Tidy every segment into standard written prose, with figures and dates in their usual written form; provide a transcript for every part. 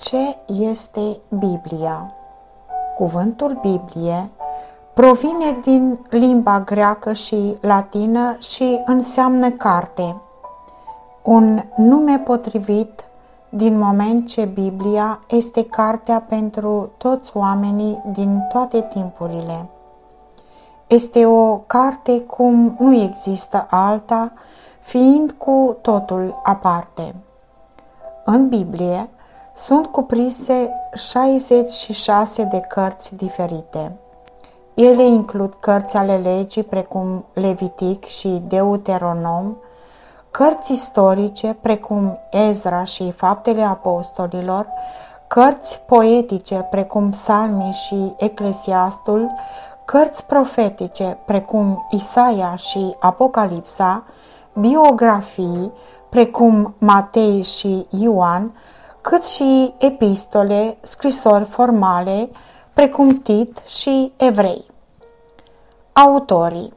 Ce este Biblia? Cuvântul Biblie provine din limba greacă și latină și înseamnă carte. Un nume potrivit din moment ce Biblia este cartea pentru toți oamenii din toate timpurile. Este o carte cum nu există alta, fiind cu totul aparte. În Biblie sunt cuprinse 66 de cărți diferite. Ele includ cărți ale legii precum Levitic și Deuteronom, cărți istorice precum Ezra și Faptele Apostolilor, cărți poetice precum Psalmii și Eclesiastul, cărți profetice precum Isaia și Apocalipsa, biografii precum Matei și Ioan, cât și epistole, scrisori formale, precum Tit și Evrei. Autorii: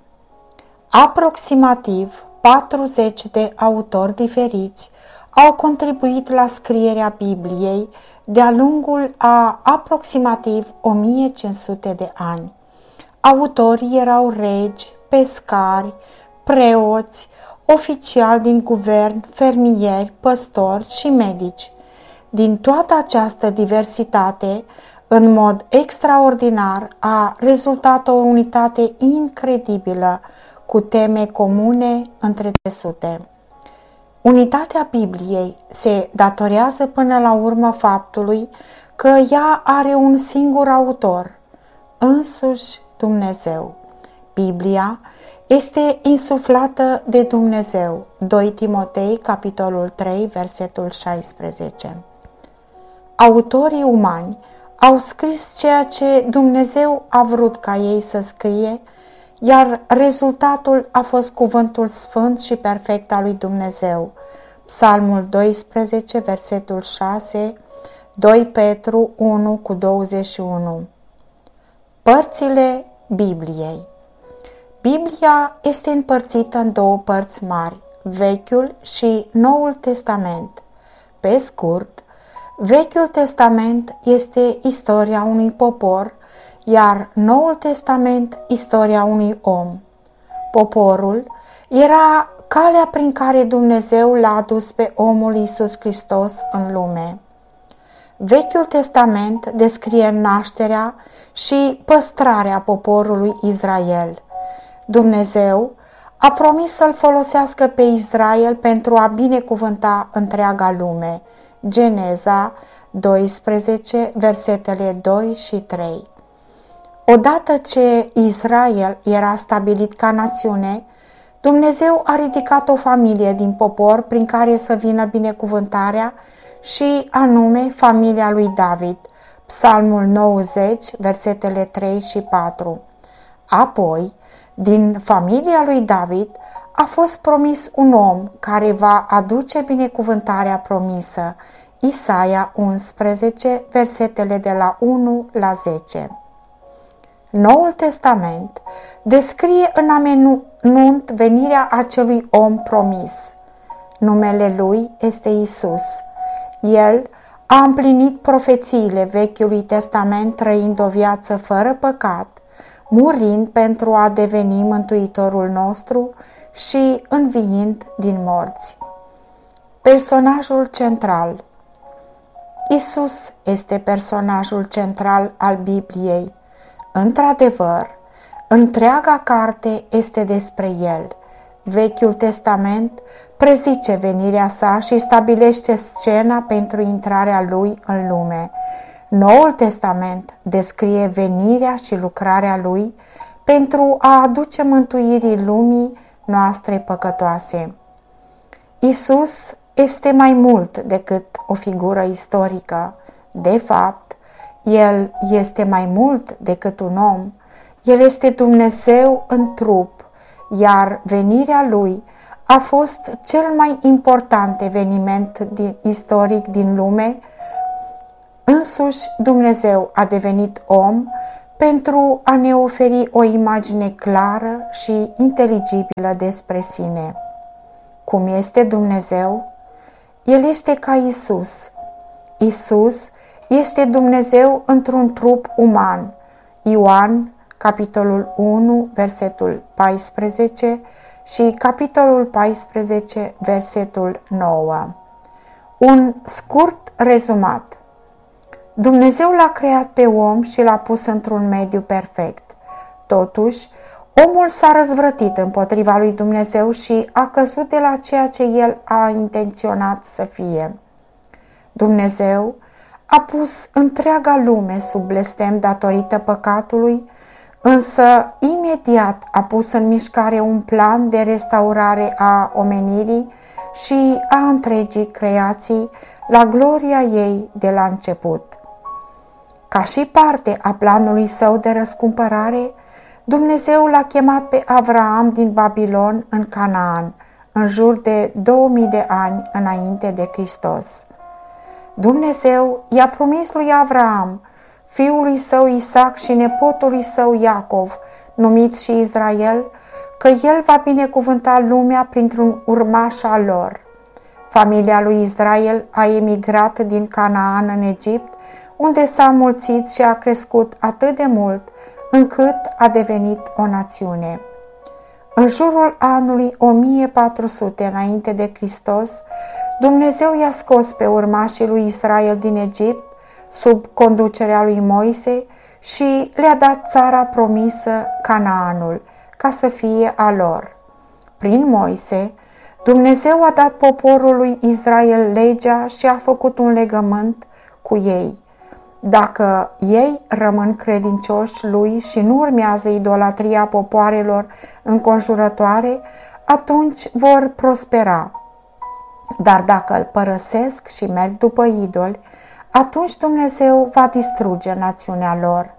aproximativ 40 de autori diferiți au contribuit la scrierea Bibliei de-a lungul a aproximativ 1500 de ani. Autorii erau regi, pescari, preoți, oficiali din guvern, fermieri, păstori și medici. Din toată această diversitate, în mod extraordinar, a rezultat o unitate incredibilă, cu teme comune între sute. Unitatea Bibliei se datorează până la urmă faptului că ea are un singur autor, însuși Dumnezeu. Biblia este insuflată de Dumnezeu. 2 Timotei, capitolul 3, versetul 16. Autorii umani au scris ceea ce Dumnezeu a vrut ca ei să scrie, iar rezultatul a fost cuvântul sfânt și perfect al lui Dumnezeu. Psalmul 12, versetul 6, 2 Petru 1 cu 21. Părțile Bibliei. Biblia este împărțită în două părți mari, Vechiul și Noul Testament. Pe scurt, Vechiul Testament este istoria unui popor, iar Noul Testament istoria unui om. Poporul era calea prin care Dumnezeu l-a adus pe omul Iisus Hristos în lume. Vechiul Testament descrie nașterea și păstrarea poporului Israel. Dumnezeu a promis să-l folosească pe Israel pentru a binecuvânta întreaga lume. Geneza 12, versetele 2 și 3. Odată ce Israel era stabilit ca națiune, Dumnezeu a ridicat o familie din popor prin care să vină binecuvântarea și anume familia lui David. Psalmul 90, versetele 3 și 4. Apoi, din familia lui David a fost promis un om care va aduce binecuvântarea promisă. Isaia 11, versetele de la 1 la 10. Noul Testament descrie în amănunt venirea acelui om promis. Numele lui este Isus. El a împlinit profețiile Vechiului Testament trăind o viață fără păcat, murind pentru a deveni Mântuitorul nostru și înviind din morți. Personajul central. Isus este personajul central al Bibliei. Într-adevăr, întreaga carte este despre El. Vechiul Testament prezice venirea sa și stabilește scena pentru intrarea Lui în lume. Noul Testament descrie venirea și lucrarea Lui pentru a aduce mântuirii lumii noastre păcătoase. Isus este mai mult decât o figură istorică. De fapt, El este mai mult decât un om. El este Dumnezeu în trup, iar venirea Lui a fost cel mai important eveniment istoric din lume. Însuși Dumnezeu a devenit om pentru a ne oferi o imagine clară și inteligibilă despre sine. Cum este Dumnezeu? El este ca Isus. Isus este Dumnezeu într-un trup uman. Ioan, capitolul 1, versetul 14 și capitolul 14, versetul 9. Un scurt rezumat. Dumnezeu l-a creat pe om și l-a pus într-un mediu perfect. Totuși, omul s-a răzvrătit împotriva lui Dumnezeu și a căzut de la ceea ce el a intenționat să fie. Dumnezeu a pus întreaga lume sub blestem datorită păcatului, însă imediat a pus în mișcare un plan de restaurare a omenirii și a întregii creații la gloria ei de la început. Ca și parte a planului său de răscumpărare, Dumnezeu l-a chemat pe Avraam din Babilon în Canaan, în jur de 2000 de ani înainte de Hristos. Dumnezeu i-a promis lui Avraam, fiului său Isaac și nepotului său Iacov, numit și Israel, că el va binecuvânta lumea printr-un urmaș al lor. Familia lui Israel a emigrat din Canaan în Egipt, unde s-a mulțit și a crescut atât de mult, încât a devenit o națiune. În jurul anului 1400 înainte de Hristos, Dumnezeu i-a scos pe urmașii lui Israel din Egipt, sub conducerea lui Moise, și le-a dat țara promisă, Canaanul, ca să fie a lor. Prin Moise, Dumnezeu a dat poporului Israel legea și a făcut un legământ cu ei. Dacă ei rămân credincioși lui și nu urmează idolatria popoarelor înconjurătoare, atunci vor prospera. Dar dacă îl părăsesc și merg după idoli, atunci Dumnezeu va distruge națiunea lor.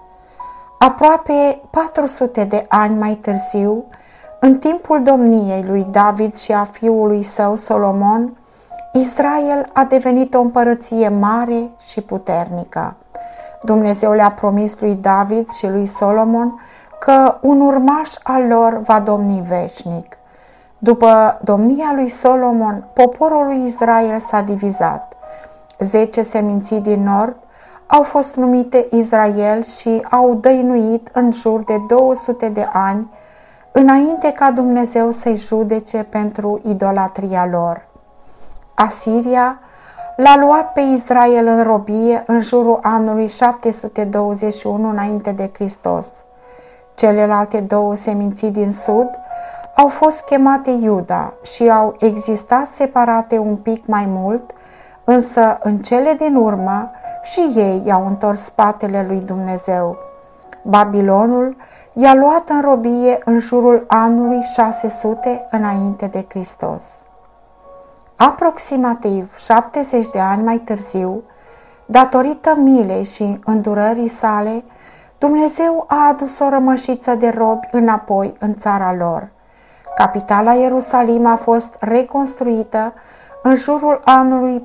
Aproape 400 de ani mai târziu, în timpul domniei lui David și a fiului său Solomon, Israel a devenit o împărăție mare și puternică. Dumnezeu le-a promis lui David și lui Solomon că un urmaș al lor va domni veșnic. După domnia lui Solomon, poporul lui Israel s-a divizat. 10 seminții din nord au fost numite Israel și au dăinuit în jur de 200 de ani, înainte ca Dumnezeu să-i judece pentru idolatria lor. Asiria l-a luat pe Israel în robie în jurul anului 721 înainte de Hristos. Celelalte 2 seminții din sud au fost chemate Iuda și au existat separate un pic mai mult, însă în cele din urmă și ei i-au întors spatele lui Dumnezeu. Babilonul i-a luat în robie în jurul anului 600 înainte de Hristos. Aproximativ 70 de ani mai târziu, datorită milei și îndurării sale, Dumnezeu a adus o rămășiță de robi înapoi în țara lor. Capitala Ierusalim a fost reconstruită în jurul anului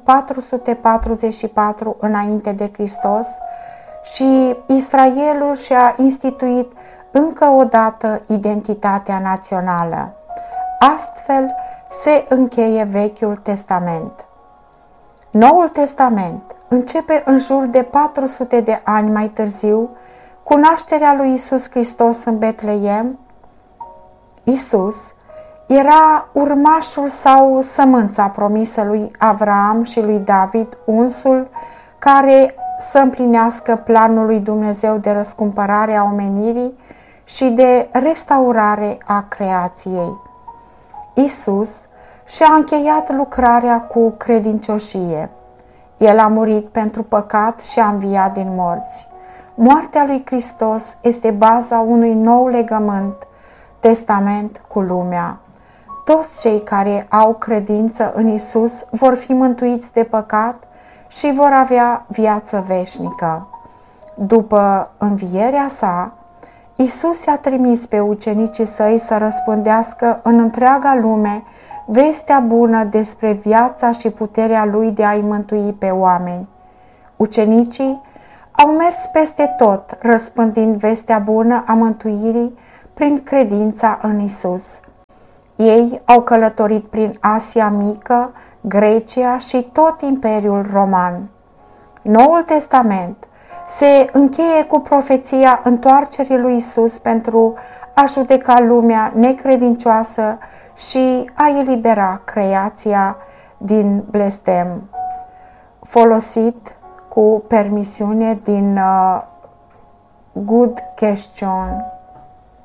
444 înainte de Hristos și Israelul și-a instituit încă o dată identitatea națională. Astfel se încheie Vechiul Testament. Noul Testament începe în jur de 400 de ani mai târziu cu nașterea lui Iisus Hristos în Betleem. Iisus era urmașul sau sămânța promisă lui Avraam și lui David, unsul care să împlinească planul lui Dumnezeu de răscumpărare a omenirii și de restaurare a creației. Iisus și-a încheiat lucrarea cu credincioșie. El a murit pentru păcat și a înviat din morți. Moartea lui Hristos este baza unui nou legământ, testament cu lumea. Toți cei care au credință în Iisus vor fi mântuiți de păcat și vor avea viață veșnică. După învierea sa, Iisus i-a trimis pe ucenicii săi să răspândească în întreaga lume vestea bună despre viața și puterea lui de a-i mântui pe oameni. Ucenicii au mers peste tot, răspândind vestea bună a mântuirii prin credința în Iisus. Ei au călătorit prin Asia Mică, Grecia și tot Imperiul Roman. Noul Testament se încheie cu profeția întoarcerii lui Isus pentru a judeca lumea necredincioasă și a elibera creația din blestem, folosit cu permisiune din Good Question.